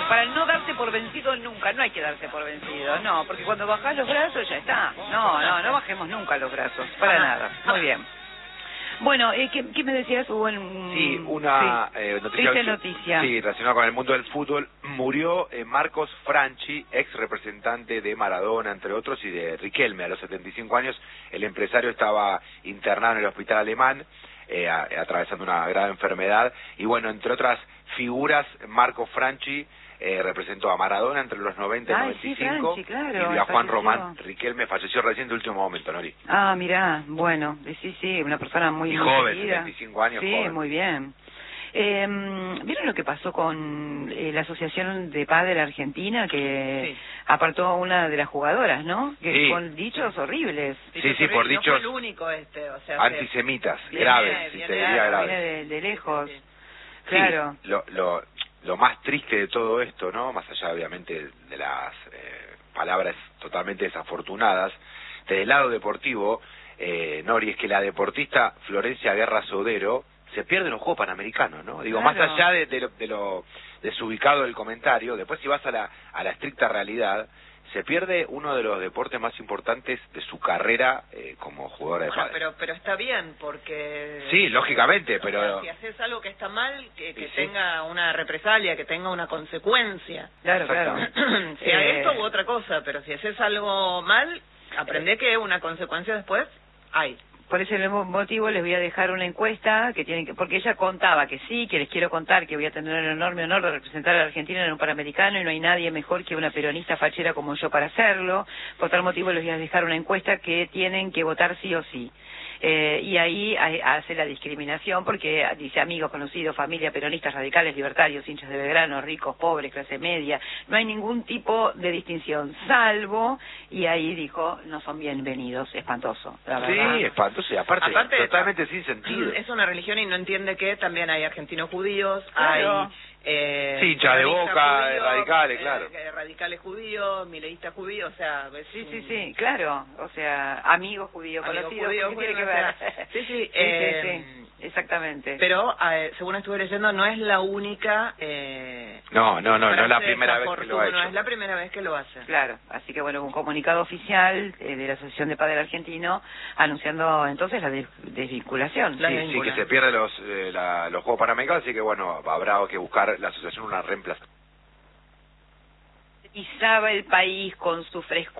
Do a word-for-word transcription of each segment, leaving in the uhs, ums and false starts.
para no darse por vencido nunca, no hay que darse por vencido, no, porque cuando bajás los brazos ya está. No, no, no bajemos nunca los brazos, para nada. Muy bien. Bueno, eh, ¿qué, ¿qué me decías? Hubo en... Sí, una sí. Eh, noticia, Triste noticia. Sí, relacionada con el mundo del fútbol. Murió eh, Marcos Franchi, ex representante de Maradona, entre otros, y de Riquelme. A los setenta y cinco años, el empresario estaba internado en el hospital alemán, eh, a, atravesando una grave enfermedad. Y bueno, entre otras figuras, Marcos Franchi eh, representó a Maradona entre los noventa y Ay, noventa y cinco, sí, Franchi, claro, y a Juan falleció. Román Riquelme, falleció recién de último momento, Nori. Ah, mirá, bueno, sí, sí, una persona muy, y muy joven, querida. setenta y cinco años, sí, joven. Muy bien. Eh, ¿Vieron lo que pasó con eh, la Asociación de Padres Argentina, que sí. apartó a una de las jugadoras, ¿no? Que Sí. con dichos horribles. Sí, sí, sí, por no dichos fue el único este, o sea, antisemitas, viene, graves, si viene, te diría Claro, graves. viene de, de lejos. Sí. Claro. Sí, lo, lo, lo más triste de todo esto, ¿no? Más allá, obviamente, de las eh, palabras totalmente desafortunadas, desde el lado deportivo, eh, Nori, es que la deportista Florencia Guerra Sodero se pierde en los Juegos Panamericanos, ¿no? Digo, Claro. más allá de, de, lo, de lo desubicado del comentario, después si vas a la, a la estricta realidad, se pierde uno de los deportes más importantes de su carrera eh, como jugadora de Bueno, pádel. pero pero está bien porque Sí, lógicamente, pero o sea, si haces algo que está mal, que, que Sí, sí. tenga una represalia, que tenga una consecuencia. Claro, claro. sea Eh, esto u otra cosa, pero si haces algo mal, aprende que una consecuencia después hay. Por ese mismo motivo les voy a dejar una encuesta que tienen que, porque ella contaba que sí, que les quiero contar que voy a tener el enorme honor de representar a la Argentina en un Panamericano y no hay nadie mejor que una peronista fachera como yo para hacerlo. Por tal motivo les voy a dejar una encuesta que tienen que votar sí o sí. Eh, y ahí a, hace la discriminación porque dice amigos, conocidos, familia, peronistas, radicales, libertarios, hinchas de Belgrano, ricos, pobres, clase media. No hay ningún tipo de distinción, salvo, y ahí dijo, no son bienvenidos, espantoso. La verdad. sí, espantoso, y aparte, Aparte, totalmente sin sentido. Es una religión y no entiende que también hay argentinos judíos, Claro. hay eh, Sí, hinchas de peronistas Boca, judíos, radicales, eh, claro. eh, radicales judíos, mileístas judíos, o sea, es Sí, sí, un- sí, claro, o sea, amigos judíos Amigos conocidos, judíos, ¿qué tiene que judíos, ver? o sea, sí, sí, sí, eh, sí, sí, exactamente. Pero, eh, según estuve leyendo, no es la única... Eh, No, no, no, no es la frase primera vez que desafortuna, lo ha No hecho. es la primera vez que lo hace. Claro, así que bueno, un comunicado oficial eh, de la Asociación de Padres Argentino anunciando entonces la des- desvinculación. La Sí, sí, desvincula. que se pierde los eh, la, los Juegos Panamericanos, así que bueno, habrá que buscar la asociación una reemplazación. Pisaba el país con su fresco.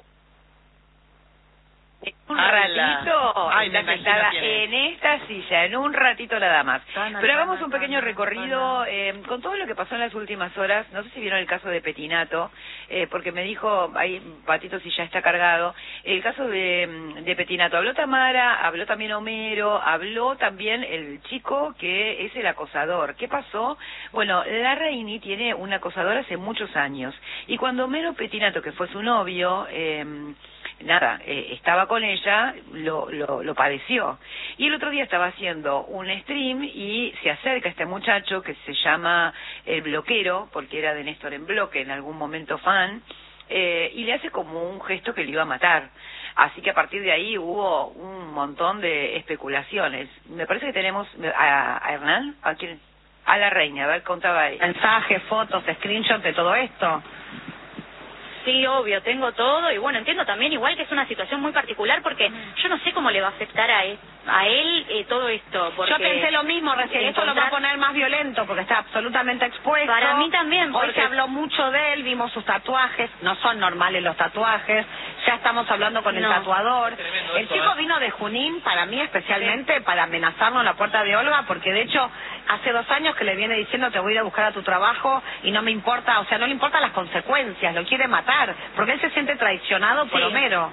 En un ¡Hala! ratito, Ay, me está imagino sentada quién es. en esta silla, en un ratito nada más. Tana, Pero hagamos tana, un pequeño tana, recorrido tana. eh, con todo lo que pasó en las últimas horas. No sé si vieron el caso de Petinato, eh, porque me dijo, ahí Patito si ya está cargado, el caso de, de Petinato. Habló Tamara, habló también Homero, habló también el chico que es el acosador. ¿Qué pasó? Bueno, la Reini tiene un acosador hace muchos años. Y cuando Homero Petinato, que fue su novio... Eh, nada, eh, estaba con ella, lo, lo, lo padeció. Y el otro día estaba haciendo un stream y se acerca este muchacho que se llama El Bloquero, porque era de Néstor en Bloque, en algún momento fan, eh, y le hace como un gesto que le iba a matar. Así que a partir de ahí hubo un montón de especulaciones. Me parece que tenemos a, a Hernán, a, quién? A la Reina, a ver, contaba ahí. Mensajes, fotos, screenshots de todo esto. Sí, obvio, tengo todo y bueno, entiendo también igual que es una situación muy particular porque yo no sé cómo le va a afectar a él, a él eh, todo esto. Porque Yo pensé lo mismo recién, esto lo va a encontrar- poner más violento porque está absolutamente expuesto. Para mí también, Hoy porque- se habló mucho de él, vimos sus tatuajes, no son normales los tatuajes, ya estamos hablando con el No. tatuador. Tremendo El esto, chico ¿eh? vino de Junín, para mí especialmente, para amenazarnos en la puerta de Olga, porque de hecho hace dos años que le viene diciendo te voy a ir a buscar a tu trabajo y no me importa, o sea, no le importan las consecuencias, lo quiere matar, porque él se siente traicionado por Sí. Homero.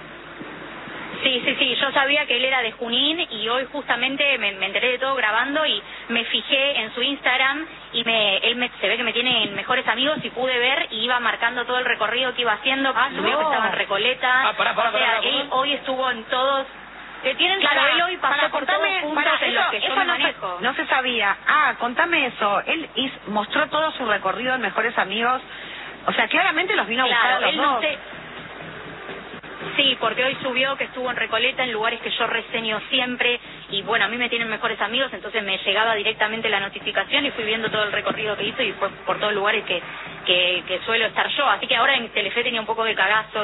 Sí, sí, sí, yo sabía que él era de Junín y hoy justamente me, me enteré de todo grabando y me fijé en su Instagram y me, él me, se ve que me tiene en mejores amigos y pude ver y iba marcando todo el recorrido que iba haciendo, Ah, subió no. que estaba en Recoleta, Ah, pará, pará, o sea, pará, pará, él ¿cómo? hoy estuvo en todos, que tienen, Pará, claro, él hoy pasó pará, por contame, todos puntos pará, en los eso- que yo eso me no se- manejo. No se sabía. Ah, contame eso. Él is- mostró todo su recorrido en Mejores Amigos. O sea, claramente los vino a buscar a Claro, los él no dos. sé. Sí, porque hoy subió que estuvo en Recoleta, en lugares que yo reseño siempre, y bueno, a mí me tienen mejores amigos, entonces me llegaba directamente la notificación y fui viendo todo el recorrido que hizo y fue por todos lugares que, que, que suelo estar yo. Así que ahora en Telefe tenía un poco de cagazo.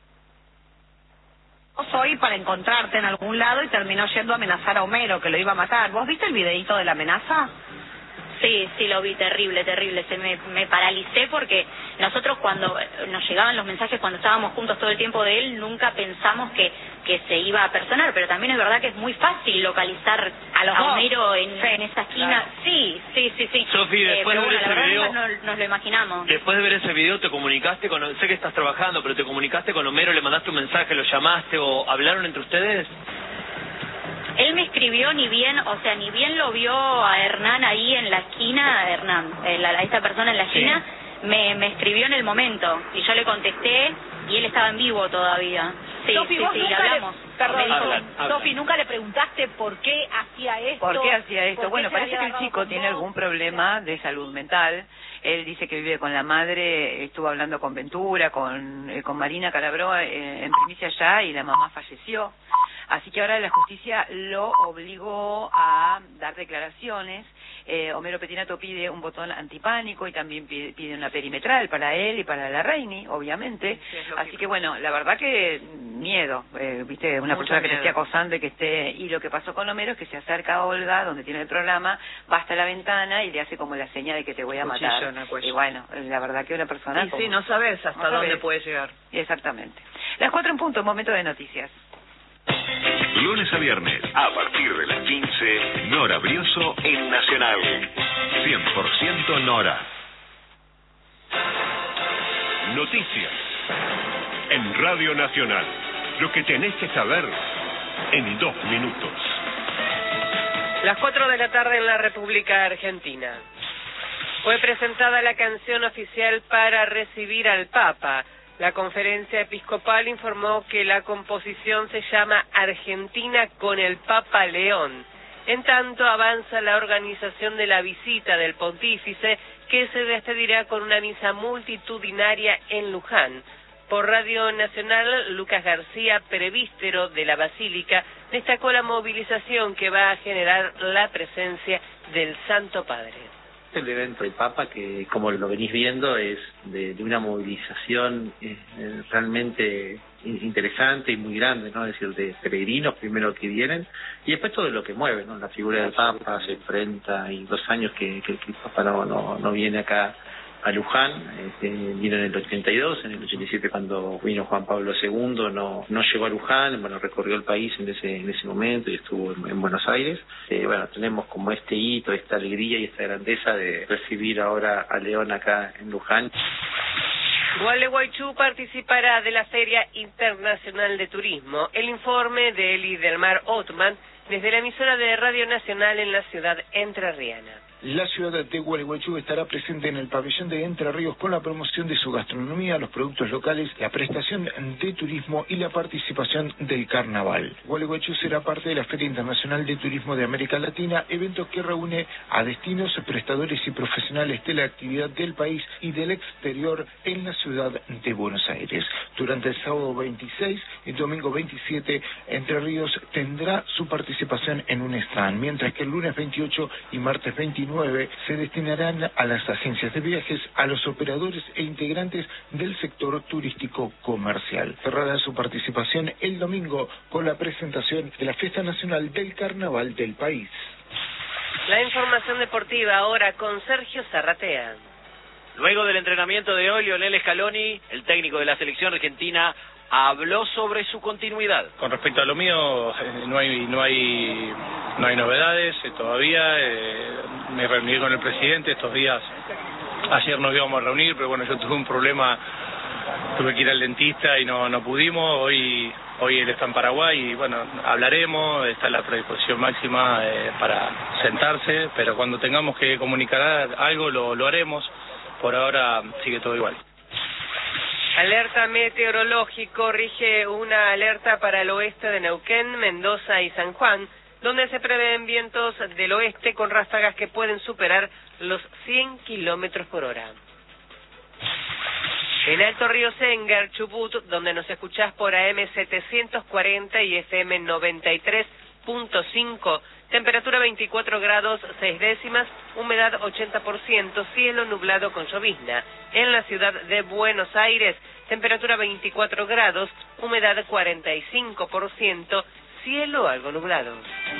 Hoy para encontrarte en algún lado y terminó yendo a amenazar a Homero, que lo iba a matar. ¿Vos viste el videíto de la amenaza? Sí, sí, lo vi, terrible, terrible. Se me, me paralicé porque nosotros cuando nos llegaban los mensajes, cuando estábamos juntos todo el tiempo de él, nunca pensamos que, que se iba a personar, pero también es verdad que es muy fácil localizar a los a Homero en, sí, en esa esquina. Claro. Sí, sí, sí, sí. Sofi, después eh, pero de ver bueno, ese la video, verdad no, nos lo imaginamos. Después de ver ese video, ¿te comunicaste con, sé que estás trabajando, pero te comunicaste con Homero, le mandaste un mensaje, lo llamaste o hablaron entre ustedes? Él me escribió ni bien, o sea, ni bien lo vio a Hernán ahí en la esquina, a Hernán, a esta persona en la esquina, sí. me, me escribió en el momento y yo le contesté y él estaba en vivo todavía. Sí, Sofi, sí, vos sí, nunca hablamos. Le, perdón, hablan, hablan. Sofi, ¿nunca le preguntaste por qué hacía esto? ¿Por qué hacía esto? ¿Por Bueno, qué parece que el chico tiene vos? algún problema de salud mental. Él dice que vive con la madre, estuvo hablando con Ventura, con, eh, con Marina Calabró eh, en primicia allá y la mamá falleció. Así que ahora la justicia lo obligó a dar declaraciones. Eh, Homero Petinato pide un botón antipánico y también pide, pide una perimetral para él y para la Reini, obviamente. Sí, Así que bueno, la verdad que miedo, eh, viste, una Mucho persona que te miedo. esté acosando y que esté... Y lo que pasó con Homero es que se acerca a Olga, donde tiene el programa, va hasta la ventana y le hace como la señal de que te voy a Cuchillo matar. en el cuello. Y bueno, la verdad que una persona... Y como- sí, no sabes hasta No dónde sabes. puede llegar. Exactamente. Las cuatro en punto, momento de noticias. Lunes a viernes, a partir de las quince, Nora Brioso en Nacional. cien por ciento Nora. Noticias. En Radio Nacional. Lo que tenés que saber en dos minutos. Las cuatro de la tarde en la República Argentina. Fue presentada la canción oficial para recibir al Papa. La conferencia episcopal informó que la composición se llama Argentina con el Papa León. En tanto, avanza la organización de la visita del pontífice, que se despedirá con una misa multitudinaria en Luján. Por Radio Nacional, Lucas García, prevístero de la Basílica, destacó la movilización que va a generar la presencia del Santo Padre. El evento del Papa, que como lo venís viendo, es de, de una movilización eh, realmente interesante y muy grande, ¿no? Es decir, de peregrinos primero que vienen y después todo lo que mueve, ¿no? La figura del Papa, hace treinta y dos años que, que, que el Papa no, no, no viene acá a Luján, este, vino en el ochenta y dos, en el ochenta y siete cuando vino Juan Pablo segundo, no no llegó a Luján, bueno, recorrió el país en ese en ese momento y estuvo en, en Buenos Aires. Eh, bueno, tenemos como este hito, esta alegría y esta grandeza de recibir ahora a León acá en Luján. Gualeguaychú participará de la Feria Internacional de Turismo. El informe de Eli del Mar Otman desde la emisora de Radio Nacional en la ciudad entrerriana. La ciudad de Gualeguaychú estará presente en el pabellón de Entre Ríos con la promoción de su gastronomía, los productos locales, la prestación de turismo y la participación del carnaval. Gualeguaychú será parte de la Feria Internacional de Turismo de América Latina, evento que reúne a destinos, prestadores y profesionales de la actividad del país y del exterior en la ciudad de Buenos Aires. Durante el sábado veintiséis y domingo veintisiete, Entre Ríos tendrá su participación en un stand, mientras que el lunes veintiocho y martes veintinueve se destinarán a las agencias de viajes, a los operadores e integrantes del sector turístico comercial. Cerrará su participación el domingo con la presentación de la Fiesta Nacional del Carnaval del país. La información deportiva ahora con Sergio Zarratea. Luego del entrenamiento de hoy, Lionel Scaloni, el técnico de la selección argentina, habló sobre su continuidad. Con respecto a lo mío, eh, no hay no hay no hay novedades eh, todavía. Eh, me reuní con el presidente estos días. Ayer nos íbamos a reunir, pero bueno, yo tuve un problema, tuve que ir al dentista y no no pudimos. Hoy hoy él está en Paraguay y bueno, hablaremos. Está la predisposición máxima eh, para sentarse, pero cuando tengamos que comunicar algo lo lo haremos. Por ahora sigue todo igual. Alerta meteorológico, rige una alerta para el oeste de Neuquén, Mendoza y San Juan, donde se prevén vientos del oeste con ráfagas que pueden superar los cien kilómetros por hora. En Alto Río Sengar, Chubut, donde nos escuchás por A M setecientos cuarenta y F M noventa y tres punto cinco. Temperatura veinticuatro grados seis décimas, humedad ochenta por ciento, cielo nublado con llovizna. En la ciudad de Buenos Aires, temperatura veinticuatro grados, humedad cuarenta y cinco por ciento, cielo algo nublado.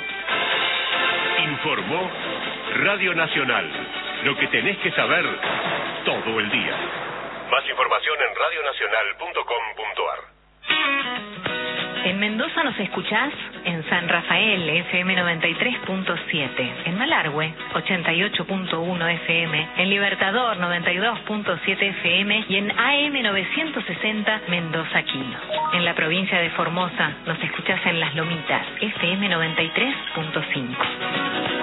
Informó Radio Nacional. Lo que tenés que saber todo el día. Más información en radionacional punto com punto ar. En Mendoza nos escuchás en San Rafael, F M noventa y tres punto siete, en Malargüe, ochenta y ocho punto uno F M, en Libertador, noventa y dos punto siete F M y en A M novecientos sesenta Mendoza Quino. En la provincia de Formosa nos escuchás en Las Lomitas, F M noventa y tres punto cinco.